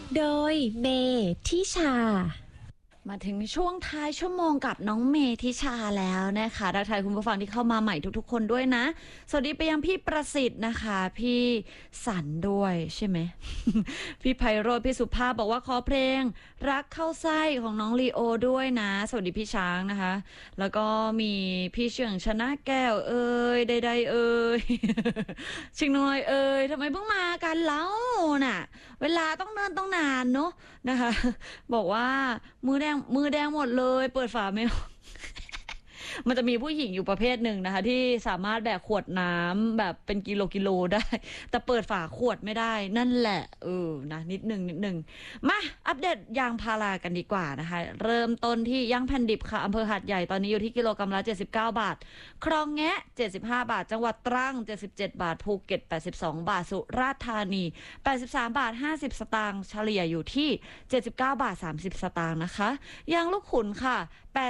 โดยเมทิชามาถึงช่วงท้ายชั่วโมงกับน้องเมทิชาแล้วนะคะทักทายคุณผู้ฟังที่เข้ามาใหม่ทุกๆคนด้วยนะสวัสดีไปยังพี่ประสิทธิ์นะคะพี่สันด้วยใช่ไหม พี่ไพโรจน์พี่สุภาพบอกว่าขอเพลงรักเข้าไส้ของน้องลีโอด้วยนะสวัสดีพี่ช้างนะคะแล้วก็มีพี่เฉียงชนะแก้วเอ้ยใดๆเอ้ย ชิงน้อยเอ้ยทำไมเพิ่งมากันเล่าน่ะเวลาต้องเนิ่นต้องนานเนาะนะคะ บอกว่ามือแดงหมดเลยเปิดฝาไม่ออก มันจะมีผู้หญิงอยู่ประเภทหนึ่งนะคะที่สามารถแบกขวดน้ำแบบเป็นกิโลได้แต่เปิดฝาขวดไม่ได้นั่นแหละนะนิดหนึ่งมาอัปเดตยางพารากันดีกว่านะคะเริ่มต้นที่ยางแผ่นดิบค่ะอำเภอหาดใหญ่ตอนนี้อยู่ที่กิโลกรัมละ79 บาทคลองแงะ75 บาทจังหวัดตรัง77 บาทภูเก็ต82 บาทสุราษฎร์ธานี83 บาท50 สตางค์เฉลี่ยอยู่ที่79 บาท30 สตางค์นะคะยางลูกขุนค่ะ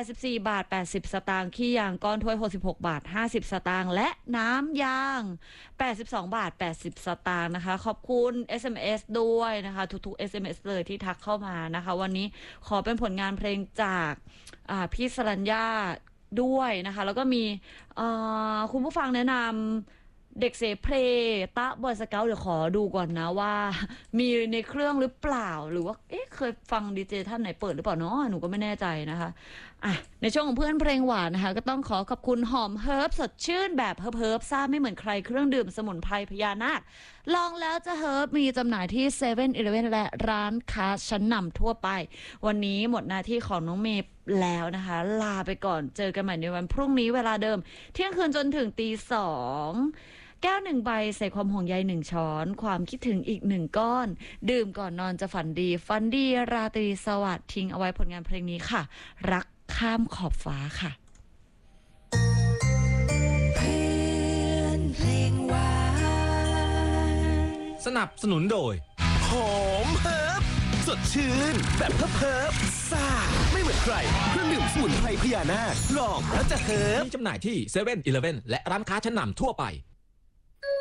84 บาท80 สตางค์ขี้ยางก้อนถ้วย66 บาท50 สตางค์และน้ำยาง82 บาท80 สตางค์นะคะขอบคุณ SMS ด้วยนะคะทุกๆ SMS เลยที่ทักเข้ามานะคะวันนี้ขอเป็นผลงานเพลงจากพี่สรัญญาด้วยนะคะแล้วก็มีคุณผู้ฟังแนะนำเด็กเสเพลตะบอยสเกลเดี๋ยวขอดูก่อนนะว่ามีในเครื่องหรือเปล่าหรือว่าเคยฟังดีเจท่านไหนเปิดหรือเปล่าเนาะหนูก็ไม่แน่ใจนะคะในช่วงของเพื่อนเพลงหวานนะคะก็ต้องขอบคุณหอมเฮิร์บสดชื่นแบบเฮิร์บซ่าไม่เหมือนใครเครื่องดื่มสมุนไพรพญานาคลองแล้วจะเฮิร์บมีจำหน่ายที่7 e เ e ่ e อและร้านค้าชั้นนำทั่วไปวันนี้หมดหน้าที่ของน้องเมย์แล้วนะคะลาไปก่อนเจอกันใหม่ในวันพรุ่งนี้เวลาเดิมเที่ยงคืนจนถึงตี 2แก้ว1 ใบใส่ความห่วงใย1 ช้อนความคิดถึงอีก1 ก้อนดื่มก่อนนอนจะฝันดีราตรีสวัสดิ์ทิ้งเอาไว้ผลงานเพลงนี้ค่ะรักข้ามขอบฟ้าค่ะเพื่อนเพลงหวานสนับสนุนโดยหอมเฮิร์บสดชื่นแบบเฮิร์บซ่าไม่เหมือนใครเครื่องดื่มสมุนไพรพญานาคลองแล้วจะเฮิร์บมีจำหน่ายที่7 e เ e ่ e และร้านค้าชั้นนำทั่วไป